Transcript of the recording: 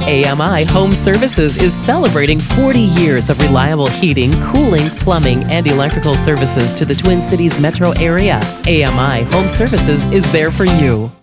AMI Home Services is celebrating 40 years of reliable heating, cooling, plumbing, and electrical services to the Twin Cities metro area. AMI Home Services is there for you.